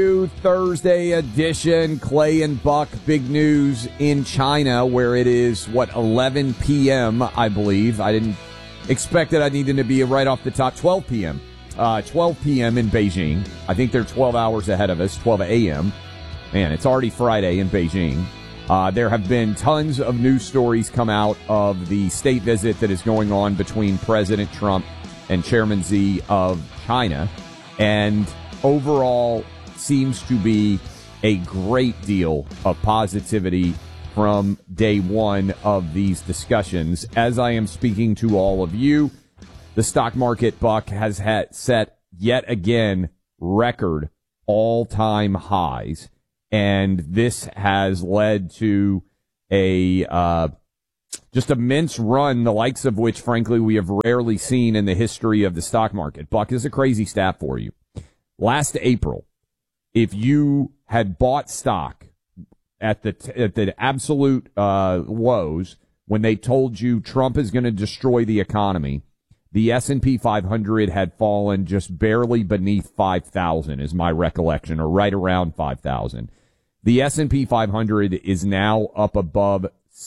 Thursday edition, Clay and Buck, big news in China where it is, 11 p.m., I believe. I didn't expect it. I needed to be right off the top, 12 p.m. 12 p.m. in Beijing. I think they're 12 hours ahead of us, 12 a.m. Man, it's already Friday in Beijing. There have been tons of news stories come out of the state visit that is going on between President Trump and Chairman Xi of China. And overall, seems to be a great deal of positivity from day one of these discussions. As I am speaking to all of you, the stock market, Buck, has set yet again record all-time highs, and this has led to a just immense run, the likes of which, frankly, we have rarely seen in the history of the stock market. Buck, is a crazy stat for you. Last April, if you had bought stock at the absolute lows when they told you Trump is going to destroy the economy, the S&P 500 had fallen just barely beneath 5,000 is my recollection, or right around 5,000. The S&P 500 is now up above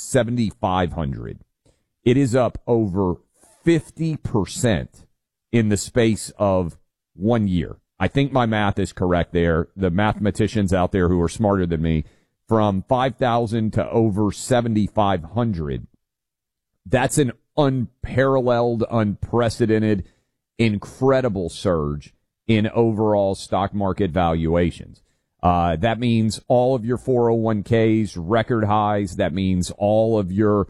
7,500. It is up over 50% in the space of 1 year. I think my math is correct there. The mathematicians out there who are smarter than me, from 5,000 to over 7,500. That's an unparalleled, unprecedented, incredible surge in overall stock market valuations. That means all of your 401ks, record highs. That means all of your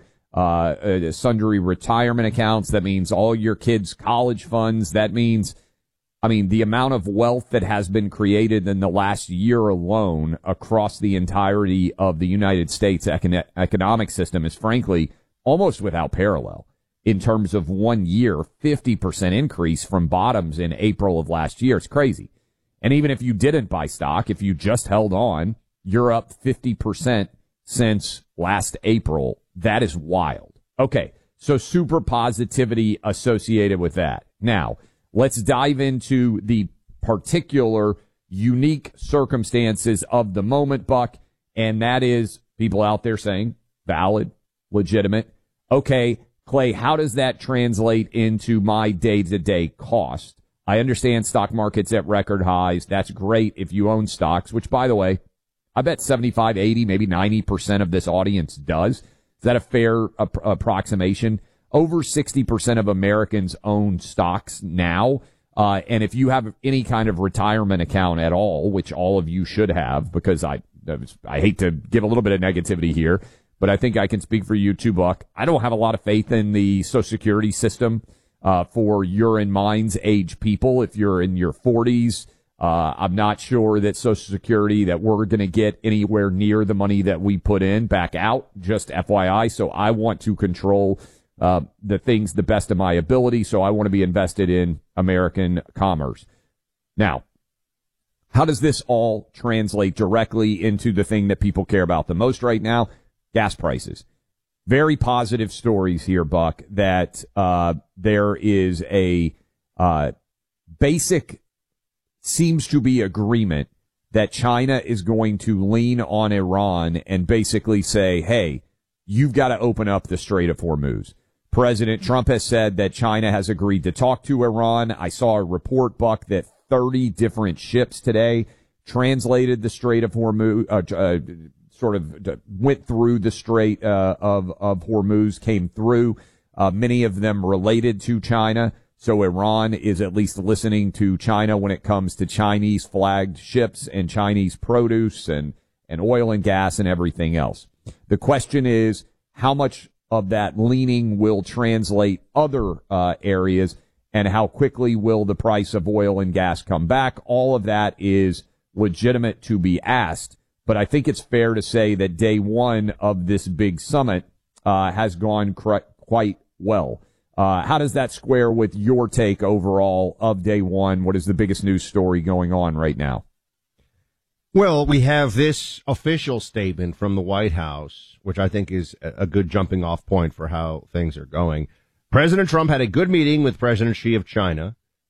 sundry retirement accounts. That means all your kids' college funds. That means, the amount of wealth that has been created in the last year alone across the entirety of the United States economic system is frankly almost without parallel. In terms of 1 year, 50% increase from bottoms in April of last year. It's crazy. And even if you didn't buy stock, if you just held on, you're up 50% since last April. That is wild. Okay, so super positivity associated with that. Now, let's dive into the particular unique circumstances of the moment, Buck, and that is people out there saying valid, legitimate. Okay, Clay, how does that translate into my day-to-day cost? I understand stock market's at record highs. That's great if you own stocks, which, by the way, I bet 75, 80, maybe 90% of this audience does. Is that a fair approximation? Over 60% of Americans own stocks now. And if you have any kind of retirement account at all, which all of you should have, because I hate to give a little bit of negativity here, but I think I can speak for you too, Buck. I don't have a lot of faith in the Social Security system for your and mine's age people. If you're in your 40s, I'm not sure that Social Security, that we're going to get anywhere near the money that we put in back out, just FYI. So I want to control the things the best of my ability. So I want to be invested in American commerce. Now, how does this all translate directly into the thing that people care about the most right now? Gas prices. Very positive stories here, Buck, that there is a basic, seems to be agreement that China is going to lean on Iran and basically say, hey, you've got to open up the Strait of Hormuz. President Trump has said that China has agreed to talk to Iran. I saw a report, Buck, that 30 different ships today translated the Strait of Hormuz, sort of went through the Strait of Hormuz, came through, many of them related to China. So Iran is at least listening to China when it comes to Chinese flagged ships and Chinese produce and oil and gas and everything else. The question is, how much of that leaning will translate other areas, and how quickly will the price of oil and gas come back? All of that is legitimate to be asked. But I think it's fair to say that day one of this big summit has gone quite well. How does that square with your take overall of day one? What is the biggest news story going on right now? Well, we have this official statement from the White House, which I think is a good jumping off point for how things are going. President Trump had a good meeting with President Xi of China,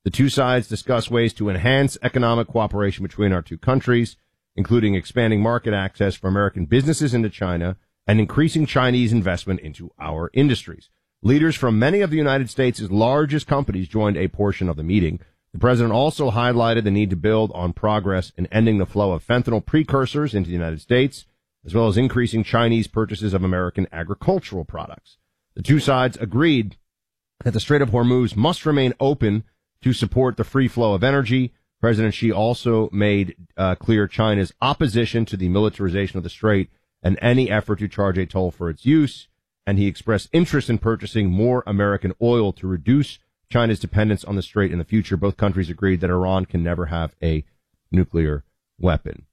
The two sides discuss ways to enhance economic cooperation between our two countries, including expanding market access for American businesses into China and increasing Chinese investment into our industries. Leaders from many of the United States' largest companies joined a portion of the meeting. The president also highlighted the need to build on progress in ending the flow of fentanyl precursors into the United States, as well as increasing Chinese purchases of American agricultural products. The two sides agreed that the Strait of Hormuz must remain open to support the free flow of energy. President Xi also made clear China's opposition to the militarization of the strait and any effort to charge a toll for its use, and he expressed interest in purchasing more American oil to reduce China's dependence on the strait in the future. Both countries agreed that Iran can never have a nuclear weapon.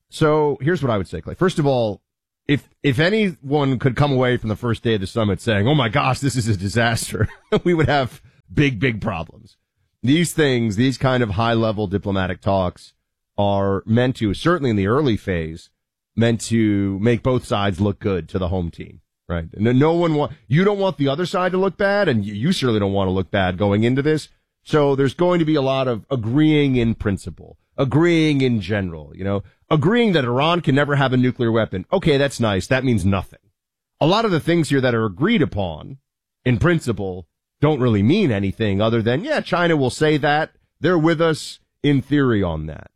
So here's what I would say, Clay. First of all, if anyone could come away from the first day of the summit saying, oh my gosh, this is a disaster, we would have big problems. These things, these kind of high-level diplomatic talks are meant to, certainly in the early phase, meant to make both sides look good to the home team, right? No one you don't want the other side to look bad, and you certainly don't want to look bad going into this. So there's going to be a lot of agreeing in principle, agreeing in general, agreeing that Iran can never have a nuclear weapon. Okay, that's nice. That means nothing. A lot of the things here that are agreed upon in principle don't really mean anything other than, yeah, China will say that. They're with us in theory on that.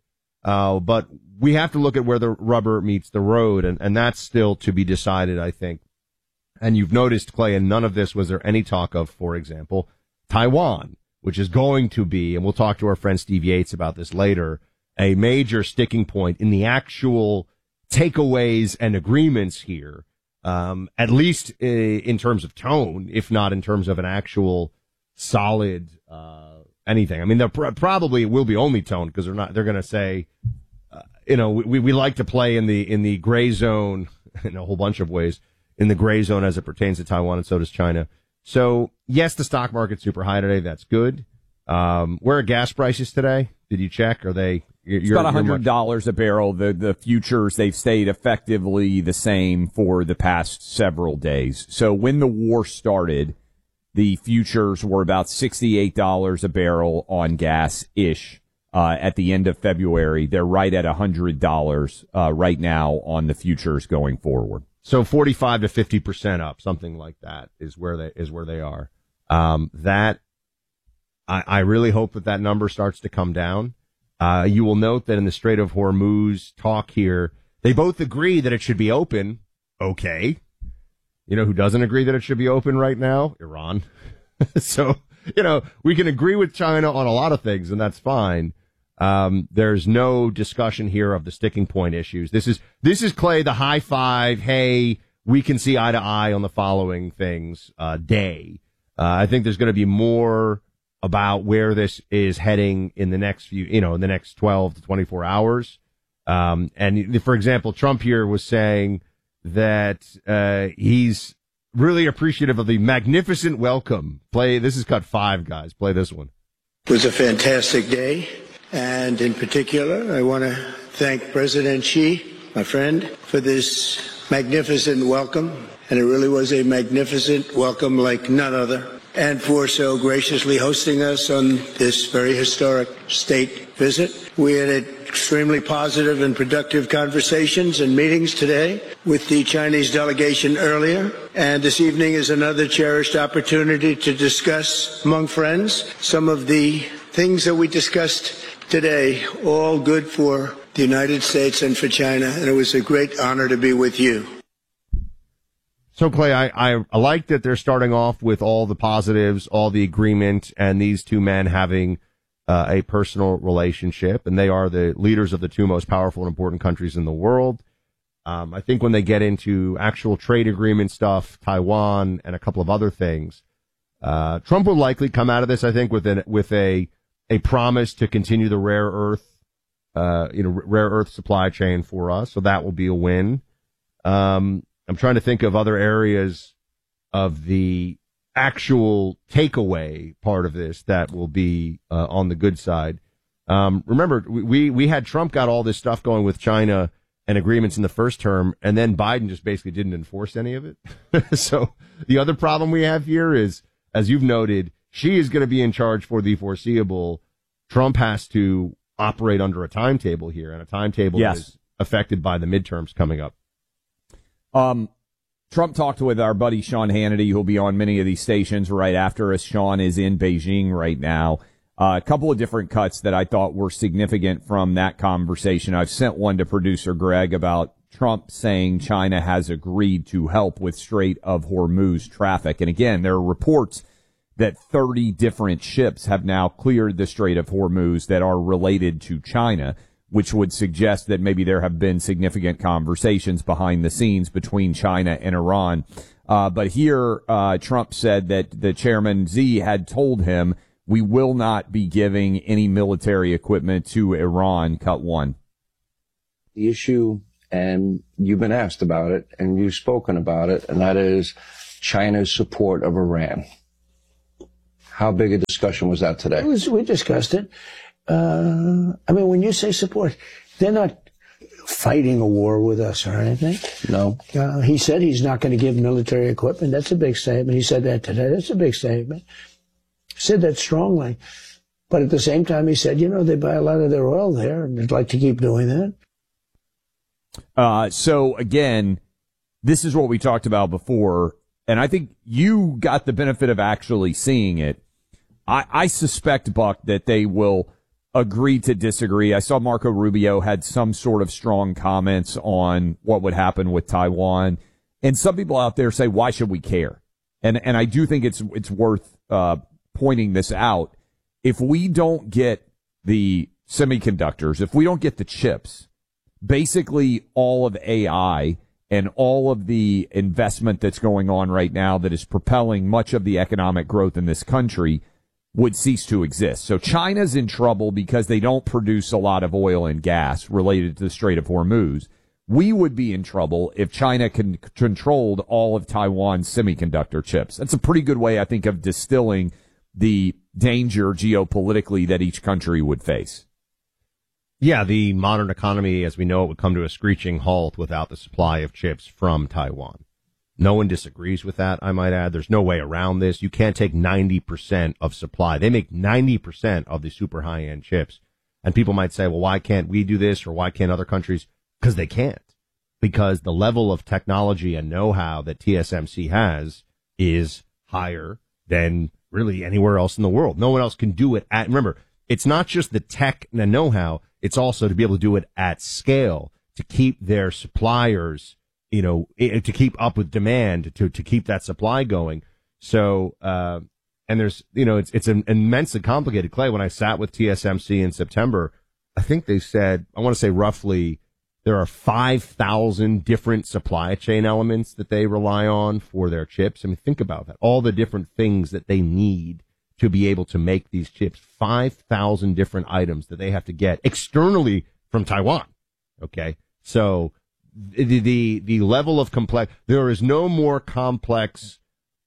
But we have to look at where the rubber meets the road, and that's still to be decided, I think. And you've noticed, Clay, in none of this was there any talk of, for example, Taiwan, which is going to be, and we'll talk to our friend Steve Yates about this later, a major sticking point in the actual takeaways and agreements here. At least in terms of tone, if not in terms of an actual solid anything. I mean, probably it will be only tone because they're going to say, we like to play in the gray zone in a whole bunch of ways, in the gray zone as it pertains to Taiwan, and so does China. So yes, the stock market's super high today. That's good. Where are gas prices today? Did you check? Are they? It's about $100 a barrel. The futures, they've stayed effectively the same for the past several days. So when the war started, the futures were about $68 a barrel on gas-ish. At the end of February, they're right at $100 right now on the futures going forward. So 45 to 50% up, something like that is where they are. That I really hope that number starts to come down. You will note that in the Strait of Hormuz talk here, they both agree that it should be open. Okay. You know who doesn't agree that it should be open right now? Iran. So, we can agree with China on a lot of things, and that's fine. There's no discussion here of the sticking point issues. This is Clay, the high five. Hey, we can see eye to eye on the following things, day. I think there's going to be more about where this is heading in the next in the next 12 to 24 hours. And for example, Trump here was saying that, he's really appreciative of the magnificent welcome. This is cut 5, guys. Play this one. It was a fantastic day. And in particular, I want to thank President Xi, my friend, for this magnificent welcome. And it really was a magnificent welcome like none other. And for so graciously hosting us on this very historic state visit. We had extremely positive and productive conversations and meetings today with the Chinese delegation earlier. And this evening is another cherished opportunity to discuss among friends some of the things that we discussed today, all good for the United States and for China. And it was a great honor to be with you. So, Clay, I like that they're starting off with all the positives, all the agreement, and these two men having a personal relationship, and they are the leaders of the two most powerful and important countries in the world. I think when they get into actual trade agreement stuff, Taiwan and a couple of other things, Trump will likely come out of this, I think, with a promise to continue the rare earth supply chain for us. So that will be a win. I'm trying to think of other areas of the actual takeaway part of this that will be on the good side. Remember, we had Trump got all this stuff going with China and agreements in the first term, and then Biden just basically didn't enforce any of it. So the other problem we have here is, as you've noted, Xi is going to be in charge for the foreseeable. Trump has to operate under a timetable here, and a timetable that is affected by the midterms coming up. Trump talked with our buddy Sean Hannity, who'll be on many of these stations right after us. Sean is in Beijing right now. A couple of different cuts that I thought were significant from that conversation. I've sent one to producer Greg about Trump saying China has agreed to help with Strait of Hormuz traffic. And again, there are reports that 30 different ships have now cleared the Strait of Hormuz that are related to China, which would suggest that maybe there have been significant conversations behind the scenes between China and Iran. But here, Trump said that the chairman Xi had told him, we will not be giving any military equipment to Iran. Cut one. The issue, and you've been asked about it, and you've spoken about it, and that is China's support of Iran. How big a discussion was that today? We discussed it. I mean, when you say support, they're not fighting a war with us or anything. No. He said he's not going to give military equipment. That's a big statement. He said that today. That's a big statement. He said that strongly. But at the same time, he said, they buy a lot of their oil there, and they'd like to keep doing that. So, again, this is what we talked about before, and I think you got the benefit of actually seeing it. I suspect, Buck, that they will agree to disagree. I saw Marco Rubio had some sort of strong comments on what would happen with Taiwan. And some people out there say, why should we care? And I do think it's worth pointing this out. If we don't get the semiconductors, if we don't get the chips, basically all of AI and all of the investment that's going on right now that is propelling much of the economic growth in this country would cease to exist. So China's in trouble because they don't produce a lot of oil and gas related to the Strait of Hormuz. We would be in trouble if China controlled all of Taiwan's semiconductor chips. That's a pretty good way, I think, of distilling the danger geopolitically that each country would face. Yeah, the modern economy, as we know it, would come to a screeching halt without the supply of chips from Taiwan. No one disagrees with that, I might add. There's no way around this. You can't take 90% of supply. They make 90% of the super high-end chips. And people might say, well, why can't we do this or why can't other countries? Because they can't. Because the level of technology and know-how that TSMC has is higher than really anywhere else in the world. No one else can do it remember, it's not just the tech and the know-how. It's also to be able to do it at scale to keep their suppliers, to keep up with demand, to keep that supply going. So, and there's, it's an immensely complicated, Clay. When I sat with TSMC in September, I think they said, I want to say roughly, there are 5,000 different supply chain elements that they rely on for their chips. I mean, think about that. All the different things that they need to be able to make these chips. 5,000 different items that they have to get externally from Taiwan. Okay. So the level of there is no more complex,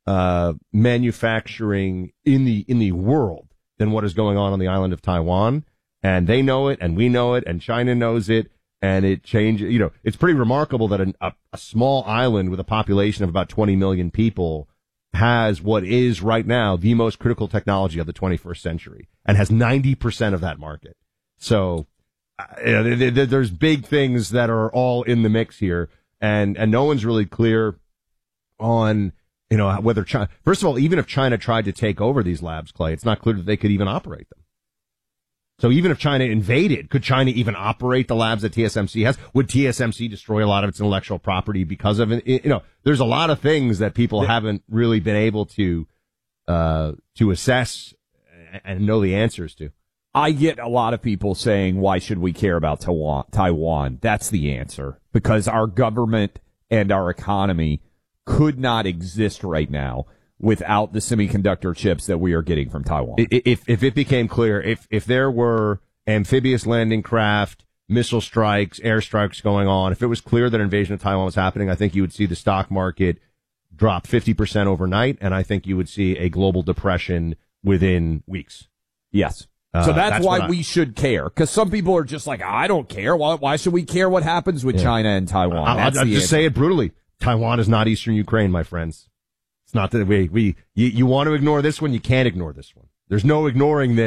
manufacturing in the world than what is going on the island of Taiwan. And they know it, and we know it, and China knows it. And it changes, it's pretty remarkable that a small island with a population of about 20 million people has what is right now the most critical technology of the 21st century and has 90% of that market. So there's big things that are all in the mix here. And no one's really clear on, whether China, first of all, even if China tried to take over these labs, Clay, it's not clear that they could even operate them. So even if China invaded, could China even operate the labs that TSMC has? Would TSMC destroy a lot of its intellectual property because of it? There's a lot of things that people haven't really been able to assess and know the answers to. I get a lot of people saying, why should we care about Taiwan? That's the answer. Because our government and our economy could not exist right now without the semiconductor chips that we are getting from Taiwan. If it became clear, if there were amphibious landing craft, missile strikes, airstrikes going on, if it was clear that invasion of Taiwan was happening, I think you would see the stock market drop 50% overnight, and I think you would see a global depression within weeks. Yes. So that's why we should care. Because some people are just like, I don't care. Why should we care what happens with China and Taiwan? I'll just say it brutally. Taiwan is not Eastern Ukraine, my friends. It's not that you want to ignore this one, you can't ignore this one. There's no ignoring this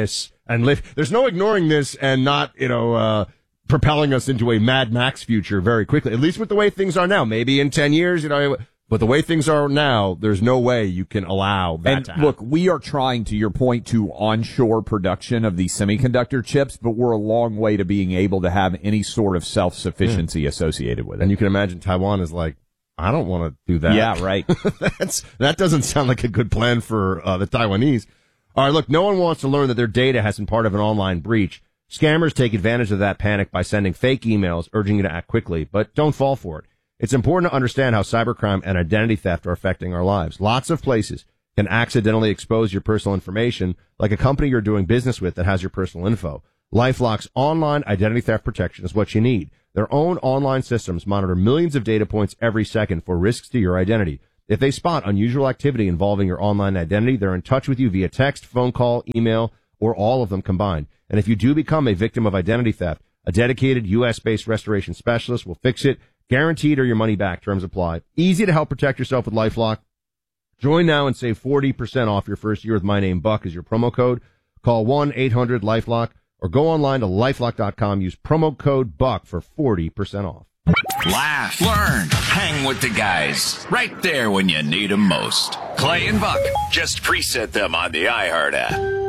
and live. There's no ignoring this and not, propelling us into a Mad Max future very quickly, at least with the way things are now. Maybe in 10 years, but the way things are now, there's no way you can allow that to happen. Look, we are trying, to your point, to onshore production of these semiconductor chips, but we're a long way to being able to have any sort of self-sufficiency associated with it. And you can imagine Taiwan is like, I don't want to do that. Yeah, right. That doesn't sound like a good plan for the Taiwanese. All right, look, no one wants to learn that their data has been part of an online breach. Scammers take advantage of that panic by sending fake emails urging you to act quickly, but don't fall for it. It's important to understand how cybercrime and identity theft are affecting our lives. Lots of places can accidentally expose your personal information, like a company you're doing business with that has your personal info. LifeLock's online identity theft protection is what you need. Their own online systems monitor millions of data points every second for risks to your identity. If they spot unusual activity involving your online identity, they're in touch with you via text, phone call, email, or all of them combined. And if you do become a victim of identity theft, a dedicated U.S.-based restoration specialist will fix it, guaranteed, or your money back. Terms apply. Easy to help protect yourself with LifeLock. Join now and save 40% off your first year with my name, Buck, as your promo code. Call 1-800-LifeLock or go online to lifelock.com. Use promo code Buck for 40% off. Laugh, learn, hang with the guys. Right there when you need them most. Clay and Buck. Just preset them on the iHeart app.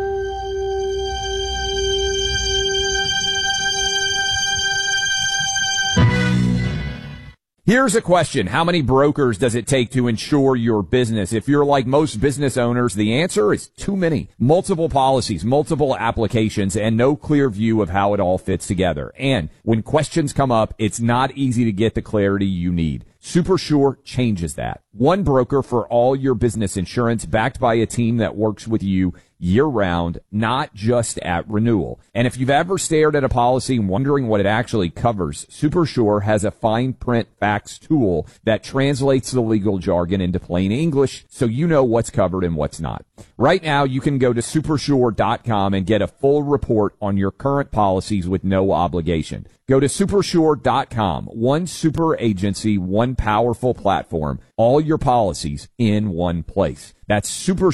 Here's a question. How many brokers does it take to insure your business? If you're like most business owners, the answer is too many. Multiple policies, multiple applications, and no clear view of how it all fits together. And when questions come up, it's not easy to get the clarity you need. SuperSure changes that. One broker for all your business insurance, backed by a team that works with you year-round, not just at renewal. And if you've ever stared at a policy wondering what it actually covers, SuperSure has a fine print facts tool that translates the legal jargon into plain English so you know what's covered and what's not. Right now, you can go to supersure.com and get a full report on your current policies with no obligation. Go to supersure.com. One super agency, one powerful platform, all your policies in one place. That's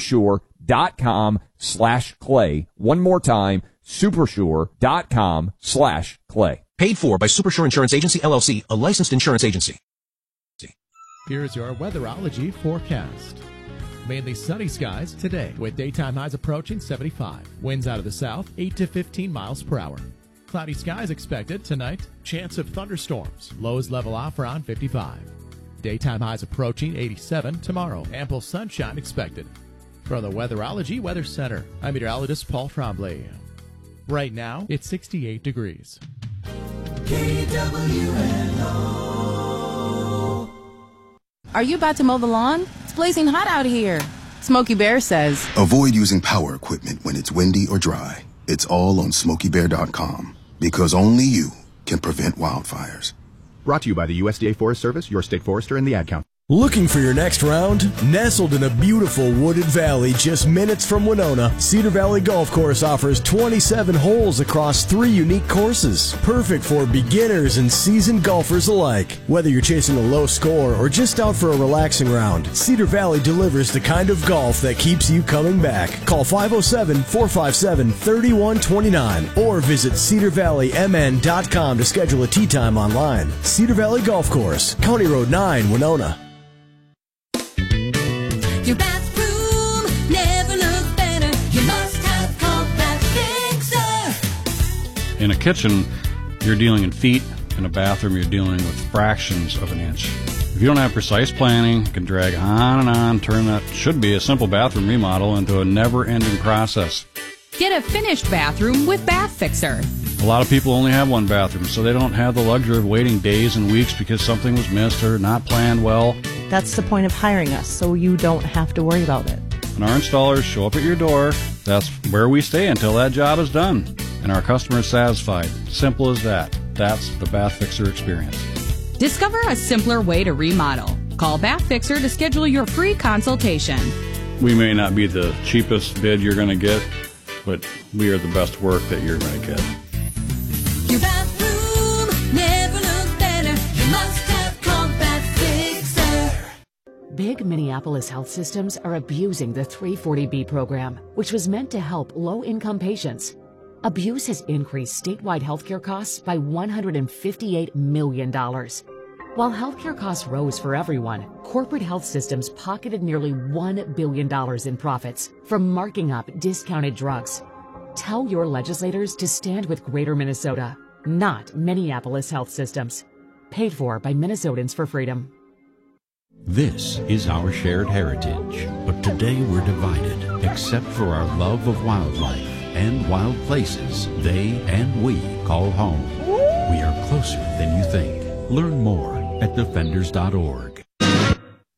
supersure.com/Clay. One more time, supersure.com/Clay. Paid for by Supersure Insurance Agency, LLC, a licensed insurance agency. Here's your weatherology forecast. Mainly sunny skies today with daytime highs approaching 75. Winds out of the south, 8 to 15 miles per hour. Cloudy skies expected tonight. Chance of thunderstorms. Lows level off around 55. Daytime highs approaching 87 tomorrow. Ample sunshine expected. From the Weatherology Weather Center, I'm meteorologist Paul Tremblay. Right now, it's 68 degrees. KWNO. Are you about to mow the lawn? It's blazing hot out here. Smokey Bear says, avoid using power equipment when it's windy or dry. It's all on SmokeyBear.com, because only you can prevent wildfires. Brought to you by the USDA Forest Service, your state forester, and the Ad Council. Looking for your next round? Nestled in a beautiful wooded valley just minutes from Winona, Cedar Valley Golf Course offers 27 holes across 3 unique courses. Perfect for beginners and seasoned golfers alike. Whether you're chasing a low score or just out for a relaxing round, Cedar Valley delivers the kind of golf that keeps you coming back. Call 507-457-3129 or visit cedarvalleymn.com to schedule a tee time online. Cedar Valley Golf Course, County Road 9, Winona. Your bathroom never looked better. You must have called Bath Fixer. In a kitchen, you're dealing in feet. In a bathroom, you're dealing with fractions of an inch. If you don't have precise planning, you can drag on and on, turn that should be a simple bathroom remodel into a never-ending process. Get a finished bathroom with Bath Fixer. A lot of people only have one bathroom, so they don't have the luxury of waiting days and weeks because something was missed or not planned well. That's the point of hiring us, so you don't have to worry about it. When our installers show up at your door, that's where we stay until that job is done. And our customer is satisfied. Simple as that. That's the Bath Fixer experience. Discover a simpler way to remodel. Call Bath Fixer to schedule your free consultation. We may not be the cheapest bid you're going to get, but we are the best work that you're going to get. Your bathroom never looked better. You must have called Bath Fixer. Big Minneapolis health systems are abusing the 340B program, which was meant to help low-income patients. Abuse has increased statewide healthcare costs by $158 million. While healthcare costs rose for everyone, corporate health systems pocketed nearly $1 billion in profits from marking up discounted drugs. Tell your legislators to stand with Greater Minnesota, not Minneapolis Health Systems. Paid for by Minnesotans for Freedom. This is our shared heritage, but today we're divided, except for our love of wildlife and wild places they and we call home. We are closer than you think. Learn more at defenders.org.